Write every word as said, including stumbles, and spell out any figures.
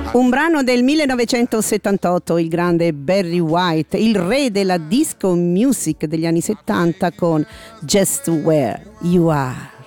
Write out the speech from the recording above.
Un brano del millenovecentosettantotto, il grande Barry White, il re della disco music degli anni settanta, con Just Where You Are.